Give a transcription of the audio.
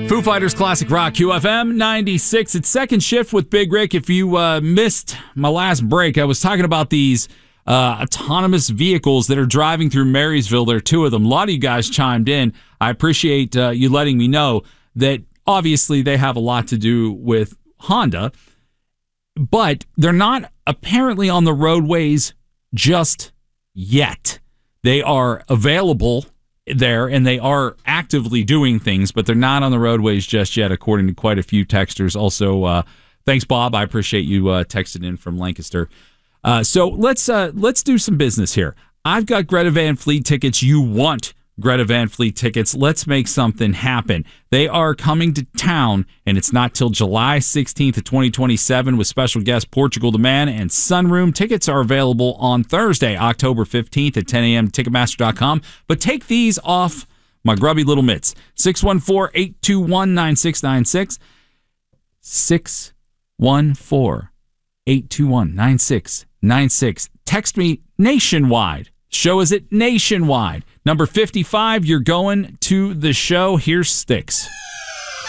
Foo Fighters Classic Rock, QFM 96. It's Second Shift with Big Rick. If you missed my last break, I was talking about these autonomous vehicles that are driving through Marysville. There are two of them. A lot of you guys chimed in. I appreciate you letting me know that obviously they have a lot to do with Honda, but they're not apparently on the roadways just yet. They are available there, and they are actively doing things, but they're not on the roadways just yet, according to quite a few texters. Also, thanks, Bob. I appreciate you texting in from Lancaster. So let's do some business here. I've got Greta Van Fleet tickets. You want Greta Van Fleet tickets. Let's make something happen. They are coming to town, and it's not till July 16th of 2027 with special guests Portugal the Man and Sunroom. Tickets are available on Thursday, October 15th at 10 a.m. Ticketmaster.com. But take these off my grubby little mitts. 614-821-9696. 614-821-9696. Text me nationwide. Show is at Nationwide. Number 55, you're going to the show. Here's Styx.